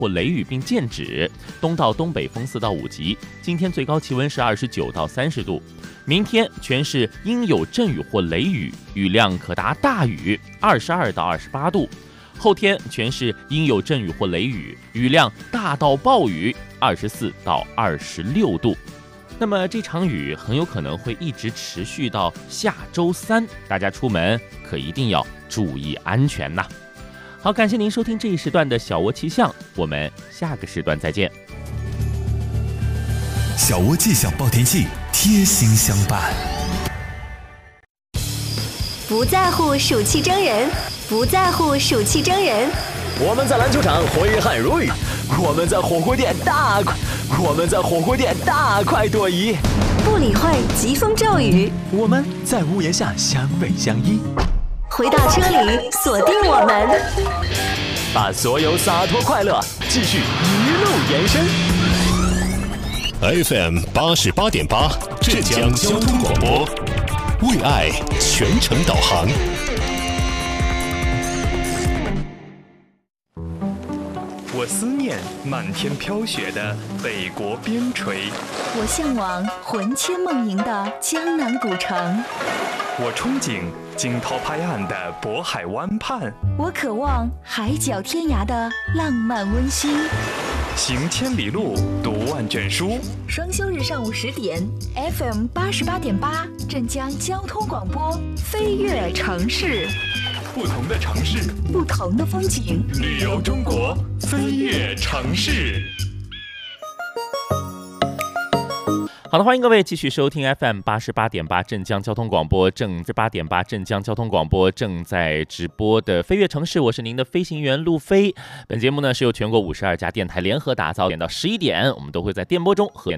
或雷雨并见止，东到东北风4到5级。今天最高气温是29到30度。明天全市应有阵雨或雷雨，雨量可达大雨，22到28度。后天全市应有阵雨或雷雨，雨量大到暴雨，24到26度。那么这场雨很有可能会一直持续到下周3，大家出门可一定要注意安全呐。好，感谢您收听这一时段的小窝气象，我们下个时段再见。 小窝气象报天气，贴心相伴。 不在乎暑气蒸人，不在乎暑气蒸人。 我们在篮球场挥汗如雨，我们在火锅店大快朵颐， 不理会疾风骤雨， 我们在屋檐下相偎相依。 回到车里，锁定我们， 把所有洒脱快乐继续一路延伸。 FM 88.8浙江交通广播，为爱全程导航。 我思念满天飘雪的北国边陲， 我向往魂牵梦萦的江南古城， 我憧憬惊涛拍岸的渤海湾畔， 我渴望海角天涯的浪漫温馨。 行千里路，读万卷书。 双休日上午10点 ，FM 88.8镇江交通广播，飞跃城市。 不同的城市， 不同的风景， 旅游中国，飞跃城市。 好的，欢迎各位继续收听 FM 88.8镇江交通广播，正8.8镇江交通广播正在直播的飞跃城市，我是您的飞行员路飞。本节目呢是由全国52家电台联合打造，点到11点，我们都会在电波中和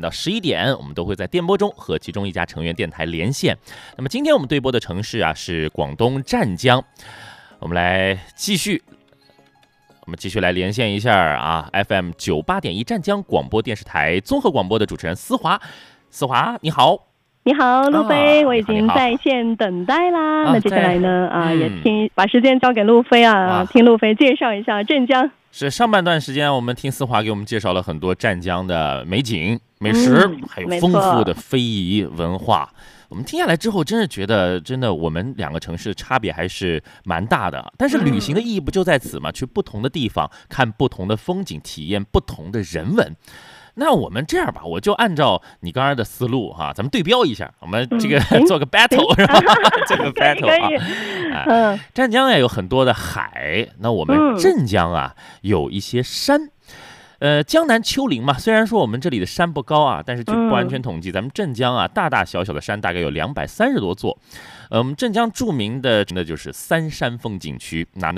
其中一家成员电台连线。那么今天我们对播的城市啊是广东湛江，我们继续来连线一下啊 FM 98.1湛江广播电视台综合广播的主持人思华。思华，你好。 你好，路飞，我已经在线等待啦。那接下来呢，也把时间交给路飞啊，听路飞介绍一下湛江。 是上半段时间，我们听思华给我们介绍了很多湛江的美景、美食，还有丰富的非遗文化。我们听下来之后，真是觉得，我们两个城市差别还是蛮大的。但是旅行的意义不就在此吗？去不同的地方，看不同的风景，体验不同的人文。那我们这样吧，我就按照你刚才的思路哈，咱们对标一下，我们这个做个 battle 是吧？这个 battle 啊，湛江呀有很多的海，那我们镇江啊有一些山。江南丘陵嘛，虽然说我们这里的山不高啊，但是据不完全统计，咱们镇江啊大大小小的山大概有230多座。镇江著名的就是三山风景区，哪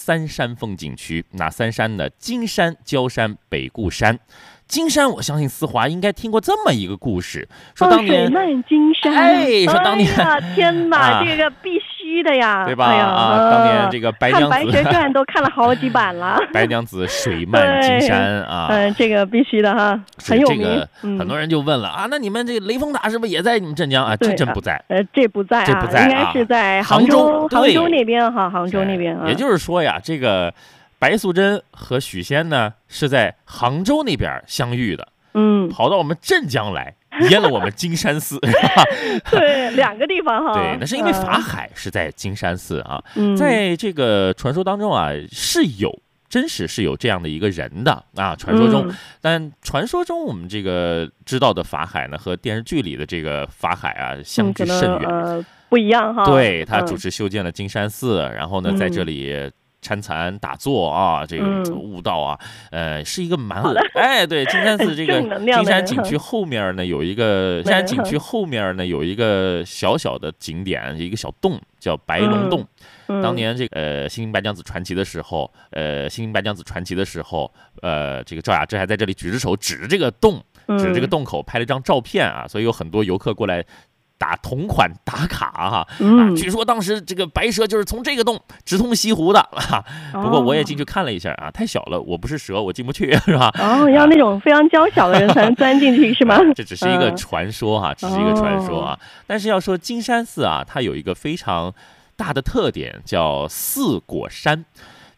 三山呢？金山、焦山、北固山。金山，我相信思华应该听过这么一个故事，说当年水漫金山， 说当年， 天哪，这个必须的呀， 对吧？当年这个白娘子， 看《白蛇传》都看了好几版了， 白娘子水漫金山啊， 这个必须的哈，很有名。 很多人就问了啊，那你们这个雷峰塔是不是也在你们镇江啊？这真不在， 这不在，应该是在杭州那边哈，杭州那边啊。 也就是说呀，这个白素贞和许仙呢是在杭州那边相遇的，跑到我们镇江来淹了我们金山寺， 对，两个地方哈。 对，那是因为法海是在金山寺啊，在这个传说当中啊真实是有这样的一个人的啊，传说中，但传说中我们这个知道的法海呢和电视剧里的这个法海啊相距甚远， 不一样哈。 对，他主持修建了金山寺，然后呢在这里参禅打坐啊，这个悟道啊，是一个蛮好的。对，金山寺这个金山景区后面呢有一个小小的景点，一个小洞叫白龙洞。当年这个新白娘子传奇的时候，这个赵雅芝还在这里举着手指着这个洞口拍了一张照片啊，所以有很多游客过来打同款打卡哈，据说当时这个白蛇就是从这个洞直通西湖的啊。不过我也进去看了一下啊，太小了，我不是蛇，我进不去，是吧？ 要那种非常娇小的人才能钻进去，是吗？ 这只是一个传说哈，但是要说金山寺啊，它有一个非常大的特点叫四果山。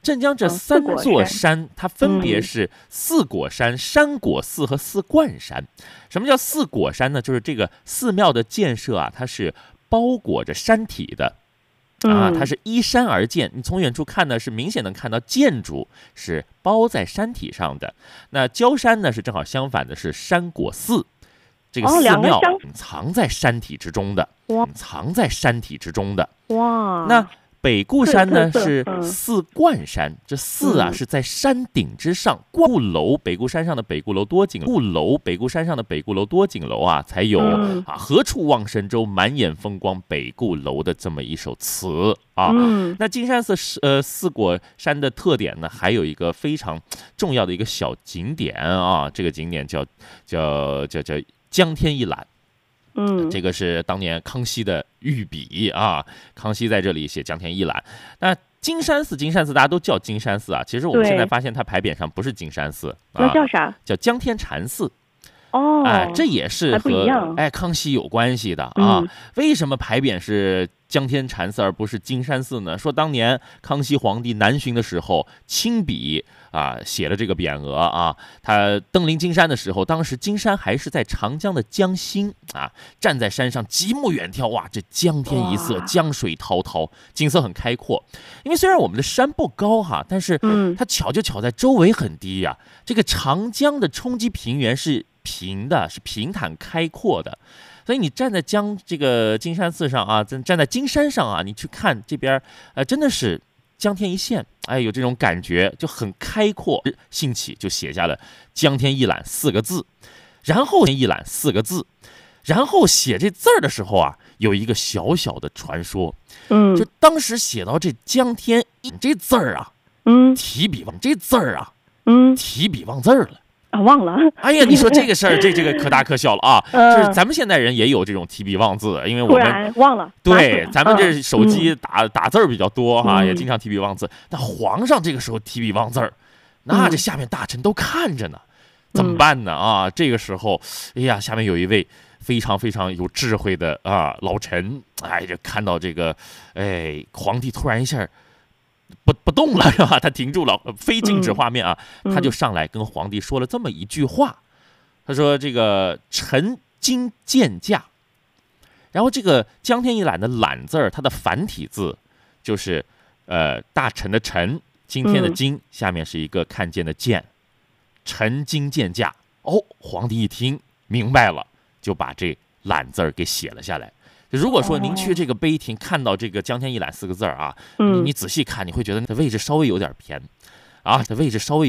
镇江这3座山，它分别是四果山、山果寺和四冠山。什么叫四果山呢？就是这个寺庙的建设啊，它是包裹着山体的。它是依山而建，你从远处看呢，是明显能看到建筑是包在山体上的。那焦山呢，是正好相反的，是山果寺，这个寺庙藏在山体之中的，藏在山体之中的。哇，那北固山呢是四冠山，这四啊是在山顶之上，固楼北固山上的北固楼多景楼，北固山上的北固楼多景楼啊，才有何处望神州，满眼风光北固楼的这么一首词啊。那金山寺四果山的特点呢，还有一个非常重要的一个小景点啊，这个景点叫江天一览。这个是当年康熙的御笔啊，康熙在这里写江天一览。那金山寺大家都叫金山寺啊，其实我们现在发现它牌匾上不是金山寺， 那叫啥？ 叫江天禅寺。这也是和康熙有关系的啊。为什么牌匾是江天禅寺而不是金山寺呢？说当年康熙皇帝南巡的时候，亲笔写了这个匾额啊。他登临金山的时候，当时金山还是在长江的江心啊，站在山上极目远眺，哇，这江天一色，江水滔滔，景色很开阔。因为虽然我们的山不高哈，但是它巧就巧在周围很低呀。这个长江的冲击平原是平的，是平坦开阔的，所以你站在这个金山寺上啊，站在金山上啊，你去看这边，真的是江天一线，有这种感觉，就很开阔。兴起就写下了江天一览4个字，然后一览4个字，然后写这字儿的时候啊，有一个小小的传说，就当时写到这江天一这字儿啊，提笔忘这字儿啊，提笔忘字儿了。 忘了。 哎呀，你说这个事儿，这个可大可小了啊！就是咱们现代人也有这种提笔忘字，因为我们忘了。 对，咱们这手机打字儿比较多哈，也经常提笔忘字。但皇上这个时候提笔忘字儿，那这下面大臣都看着呢，怎么办呢？啊，这个时候，哎呀，下面有一位非常非常有智慧的老臣，就看到这个，皇帝突然一下不动了是吧？他停住了，非静止画面啊，他就上来跟皇帝说了这么一句话，他说这个臣今见驾，然后这个江天一览的览字儿，它的繁体字就是大臣的臣，今天的今，下面是一个看见的见，臣今见驾。皇帝一听明白了，就把这览字儿给写了下来。如果说您去这个碑亭看到这个江天一览4个字啊，你仔细看，你会觉得它位置稍微有点偏啊，这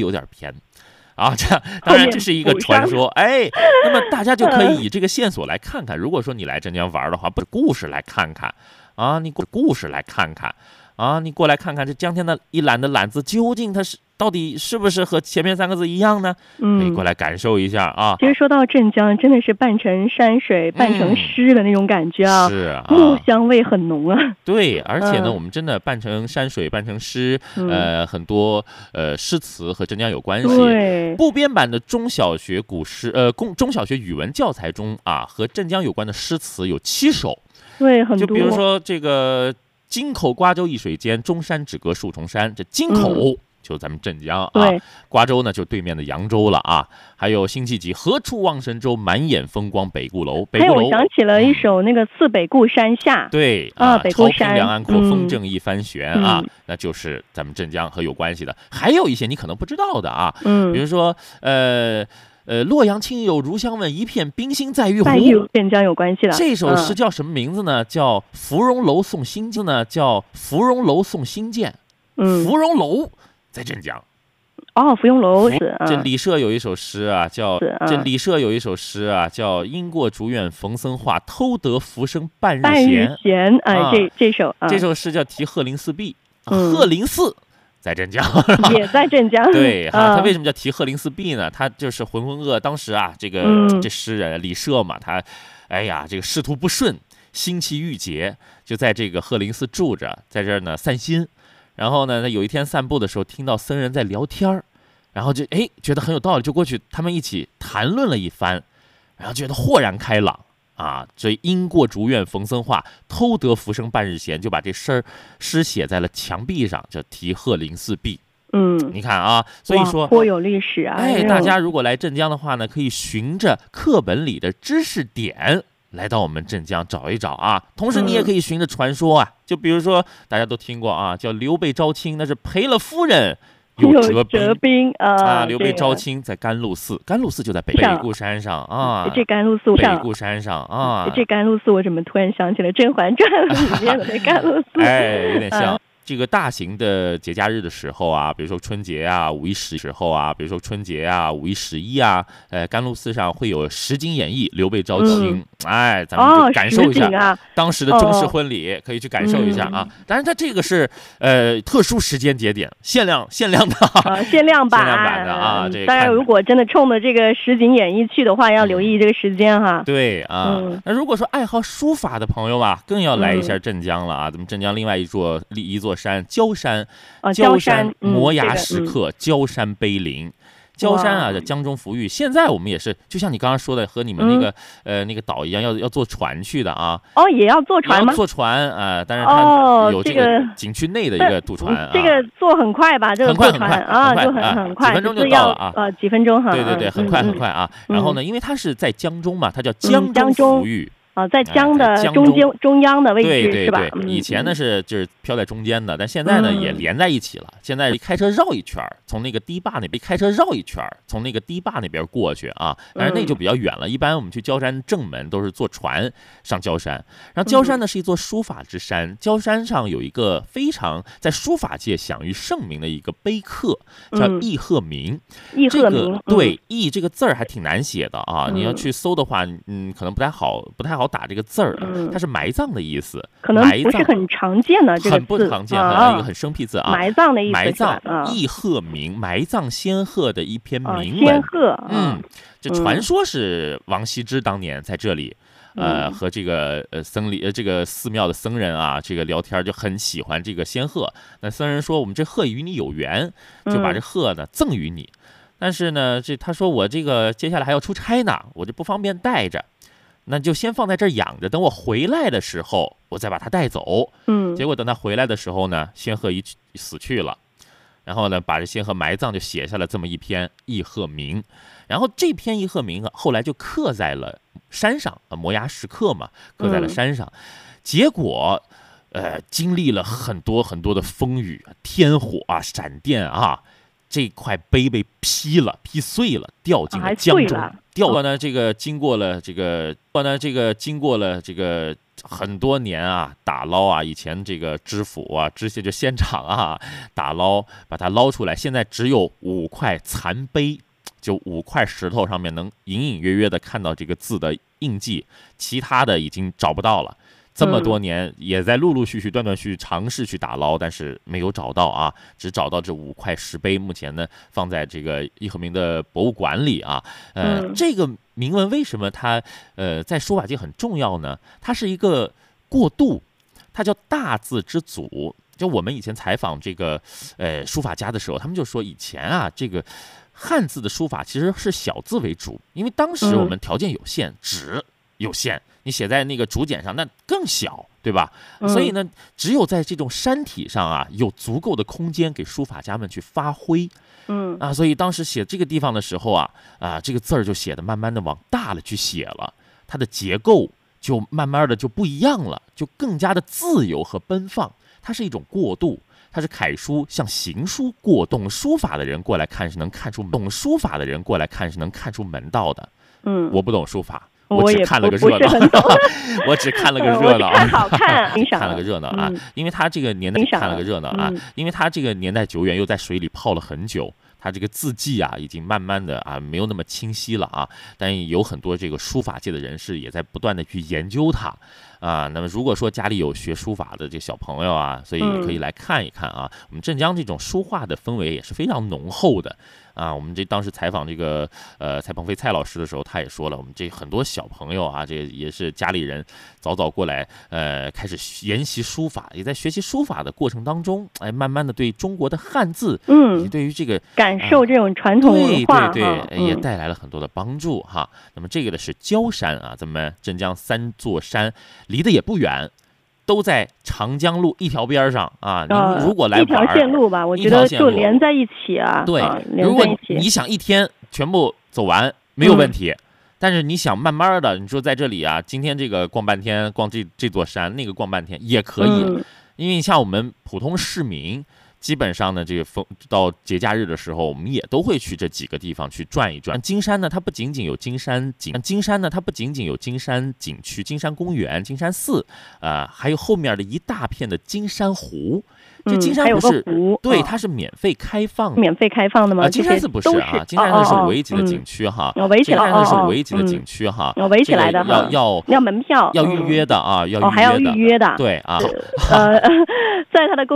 当然这是一个传说，那么大家就可以以这个线索来看看。如果说你来镇江玩的话，不是故事来看看啊，你过来看看这江天的一览的览字究竟它是到底是不是和前面3个字一样呢？可以过来感受一下啊。 其实说到镇江，真的是半城山水半城诗的那种感觉啊， 是啊， 木香味很浓啊。 对，而且呢，我们真的半城山水半城诗，很多诗词和镇江有关系。 对， 部编版的中小学古诗中小学语文教材中啊，和镇江有关的诗词有7首。 对，很多。 就比如说这个京口瓜洲一水间，中山只隔数重山。这京口就咱们镇江啊，瓜州呢就对面的扬州了啊。还有辛弃疾何处望神州，满眼风光北固楼。 还有我想起了一首那个次北固山下。 对北固山， 潮平两岸阔，风正一帆悬啊，那就是咱们镇江和有关系的。还有一些你可能不知道的啊，比如说洛阳亲友如相问，一片冰心在玉壶。 镇江有关系的。 这首诗叫什么名字呢？叫芙蓉楼送辛渐呢？叫芙蓉楼送辛渐。芙蓉楼在镇江。 芙蓉楼是。 这李涉有一首诗啊，叫因过竹院逢僧话，偷得浮生半日闲。 这首诗叫题鹤林寺壁。鹤林寺在镇江， 也在镇江。 对他为什么叫题鹤林寺壁呢？他就是浑浑噩，当时啊，这诗人李涉嘛，他这个仕途不顺，心气郁结，就在这个鹤林寺住着，在这儿呢散心。然后呢，有一天散步的时候，听到僧人在聊天，然后就觉得很有道理，就过去他们一起谈论了一番，然后觉得豁然开朗啊，这因过竹院逢僧话，偷得浮生半日闲，就把这诗写在了墙壁上，叫题鹤林寺壁。你看啊，所以说颇有历史啊。 大家如果来镇江的话呢，可以循着课本里的知识点来到我们镇江找一找啊。同时你也可以循着传说啊，就比如说大家都听过啊，叫刘备招亲，那是赔了夫人有折兵啊。刘备招亲在甘露寺，甘露寺就在北固山上啊。 这甘露寺上， 北固山上啊。 这甘露寺我怎么突然想起了《甄嬛传》里面的那甘露寺？ 有点像。这个大型的节假日的时候啊，比如说春节啊、5·11时候啊，比如说春节啊、5·11、11啊，甘露寺上会有实景演绎刘备招亲，咱们就感受一下当时的正式婚礼，可以去感受一下啊。当然，它这个是特殊时间节点，限量的，限量版的啊。 当然，如果真的冲着这个实景演绎去的话，要留意这个时间哈。 对啊，那如果说爱好书法的朋友吧，更要来一下镇江了啊。咱们镇江另外一座山，焦山，摩崖石刻，焦山碑林。焦山啊，这江中浮玉。现在我们也是，就像你刚刚说的，和你们那个岛一样，要坐船去的啊。 也要坐船吗？ 坐船啊，但是它有这个景区内的一个渡船啊。 这个坐很快吧？这个坐船啊，就很快， 几分钟就到了啊。 几分钟哈。 对，很快啊。然后呢，因为它是在江中嘛，它叫江中浮玉。 在江的中央的位置是吧？ 以前呢就是飘在中间的，但现在呢也连在一起了。现在开车绕一圈，从那个堤坝那边过去啊，但是那就比较远了。一般我们去焦山正门都是坐船上焦山。然后焦山呢是一座书法之山，焦山上有一个非常在书法界享誉盛名的一个碑刻，叫易鹤铭。对，易这个字儿还挺难写的啊，你要去搜的话，可能不太好打这个字儿，它是埋葬的意思， 可能不是很常见的这个字， 很不常见，一个很生僻字啊。 埋葬的意思， 埋葬易鹤铭，埋葬仙鹤的一篇铭文。 仙鹤， 这传说是王羲之当年在这里，和这个这个寺庙的僧人啊，这个聊天就很喜欢这个仙鹤。那僧人说，我们这鹤与你有缘，就把这鹤呢赠予你。但是呢，他说我这个接下来还要出差呢，我这不方便带着。那就先放在这儿养着，等我回来的时候，我再把它带走。结果等他回来的时候呢，仙鹤死去了，然后呢，把这仙鹤埋葬，就写下了这么一篇《易鹤铭》。然后这篇《易鹤铭》啊，后来就刻在了山上啊，摩崖石刻嘛，刻在了山上。结果，经历了很多很多的风雨、天火啊、闪电啊。这块碑被劈碎了，掉进了江中。掉了呢，这个经过了这个很多年啊，打捞啊，以前这个知府啊、知县就现场啊打捞，把它捞出来。现在只有5块残碑，就5块石头上面能隐隐约约的看到这个字的印记，其他的已经找不到了。这么多年也在陆续断断续续尝试去打捞，但是没有找到啊，只找到这5块石碑，目前呢放在这个易鹤铭的博物馆里啊。这个铭文为什么它在书法界很重要呢？它是一个过渡，它叫大字之祖。就我们以前采访这个书法家的时候，他们就说以前啊这个汉字的书法其实是小字为主，因为当时我们条件有限，纸有限。你写在那个竹简上，那更小，对吧？所以呢，只有在这种山体上啊，有足够的空间给书法家们去发挥。所以当时写这个地方的时候啊，这个字儿就写的慢慢的往大了去写了，它的结构就慢慢的就不一样了，就更加的自由和奔放。它是一种过渡，它是楷书向行书过渡。懂书法的人过来看是能看出门道的。我不懂书法。我只看了个热闹，我只看了个热闹，看了个热闹啊！因为他这个年代看了个热闹啊，因为他这个年代久远，又在水里泡了很久，他这个字迹啊，已经慢慢的啊没有那么清晰了啊。但有很多这个书法界的人士也在不断的去研究它啊。那么如果说家里有学书法的这小朋友啊，所以可以来看一看啊。我们镇江这种书画的氛围也是非常浓厚的啊。我们当时采访这个蔡鹏飞蔡老师的时候，他也说了，我们这很多小朋友啊，这也是家里人早早过来开始研习书法，也在学习书法的过程当中，慢慢的对中国的汉字，对于这个感受这种传统文化， 也带来了很多的帮助哈。那么这个呢是焦山啊，咱们镇江3座山离得也不远。都在长江路一条边上啊！你如果来玩， 一条线路吧，我觉得就连在一起啊。 对，如果你想一天全部走完没有问题，但是你想慢慢的，你说在这里啊，今天这个逛半天，逛这座山，那个逛半天也可以，因为像我们普通市民。基本上呢，这个到节假日的时候，我们也都会去这几个地方去转一转。金山呢，它不仅仅有金山景区、金山公园、金山寺，还有后面的一大片的金山湖。这金山湖是对，它是免费开放的吗？ 金山寺不是啊，金山寺是5A级的景区哈， 围起来的是5A级的景区哈， 围起来的要门票， 要预约的啊， 还要预约的， 对啊， 在他的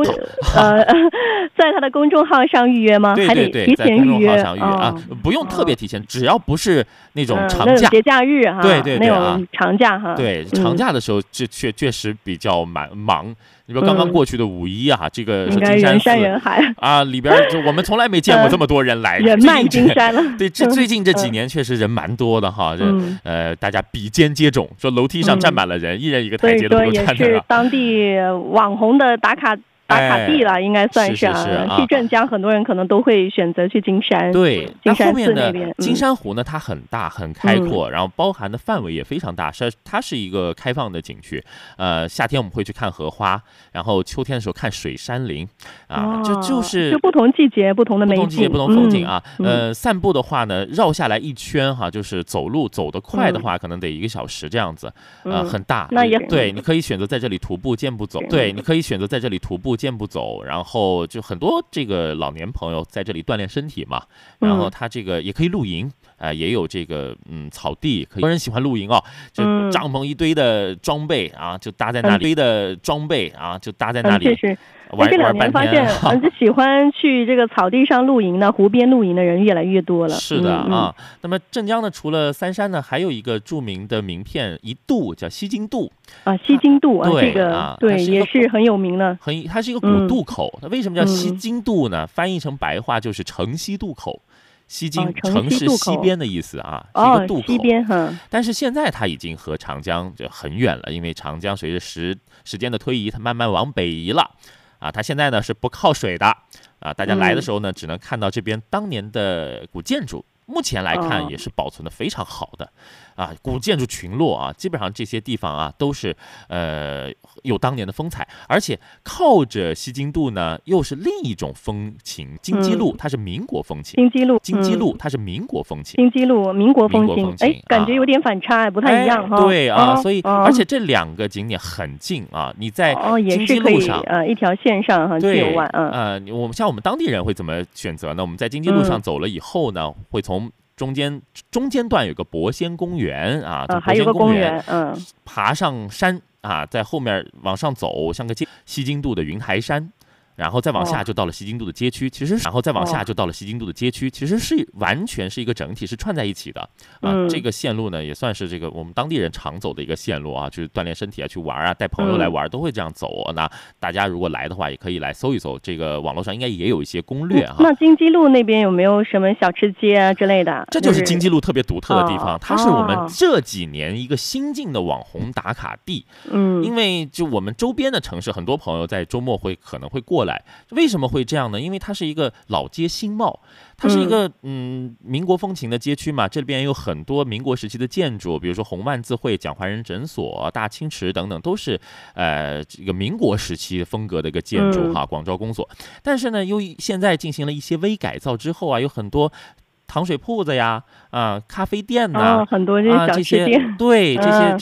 公众号上预约吗？ 对， 还得提前预约啊，不用特别提前，只要不是那种长假、 节假日哈， 对那种长假哈， 对，长假的时候确实比较忙。你说刚刚过去的5·1啊，这个应该人山人海啊，里边就我们从来没见过这么多人来， 人漫金山了。 对，最近这几年确实人蛮多的哈，大家比肩接踵，说楼梯上站满了人，一人一个台阶都站着了。 也是当地网红的打卡地了，应该算是啊。去镇江，很多人可能都会选择去金山。 对， 金山寺那边金山湖呢，它很大很开阔，然后包含的范围也非常大，它是一个开放的景区。夏天我们会去看荷花，然后秋天的时候看水杉林啊，就是不同季节不同的美景， 不同季节不同风景啊。散步的话呢，绕下来一圈哈，就是走路走得快的话，可能得1个小时这样子，很大。 那也对，你可以选择在这里徒步健步走。对，你可以选择在这里徒步健步走，然后就很多这个老年朋友在这里锻炼身体嘛。然后他这个也可以露营，也有这个草地，很多人喜欢露营哦，就帐篷一堆的装备啊，就搭在那里，就搭在那里。 这2年发现，喜欢去这个草地上露营的、湖边露营的人越来越多了。 是的啊。那么镇江呢，除了3山呢，还有一个著名的名片一渡，叫西津渡啊。西津渡啊， 这个对也是很有名的。 它是一个古渡口。它为什么叫西津渡呢？翻译成白话就是城西渡口。西津城是西边的意思啊，是一个渡口。 西边哈。 但是现在它已经和长江就很远了，因为长江随着时间的推移，它慢慢往北移了。它现在呢是不靠水的啊，大家来的时候呢，只能看到这边当年的古建筑，目前来看也是保存的非常好的啊，古建筑群落啊，基本上这些地方啊都是有当年的风采，而且靠着西津渡呢，又是另一种风情。金鸡路它是民国风情，金鸡路它是民国风情， 金鸡路民国风情，感觉有点反差，不太一样哈。 对啊，所以而且这2个景点很近啊，你在金鸡路上一条线上哈去玩我们像我们当地人会怎么选择呢？我们在金鸡路上走了以后呢，会从中间段有个博仙公园啊， 还有个公园， 爬上山啊，在后面往上走，像个西津渡的云台山。然后再往下就到了西津渡的街区，其实是完全是一个整体，是串在一起的啊。这个线路呢，也算是这个我们当地人常走的一个线路啊，就是锻炼身体啊，去玩啊，带朋友来玩都会这样走。那大家如果来的话，也可以来搜一搜，这个网络上应该也有一些攻略哈。 那金鸡路那边有没有什么小吃街啊之类的？ 这就是金鸡路特别独特的地方，它是我们这几年一个新进的网红打卡地。因为就我们周边的城市，很多朋友在周末可能会过来。为什么会这样呢？因为它是一个老街新贸，它是一个民国风情的街区嘛，这边有很多民国时期的建筑，比如说红万字会、蒋怀仁诊所、大清池等等，都是这个民国时期风格的一个建筑哈，广招公所。但是呢，又现在进行了一些微改造之后啊，有很多糖水铺子呀，咖啡店呐， 很多这些小吃店， 对这些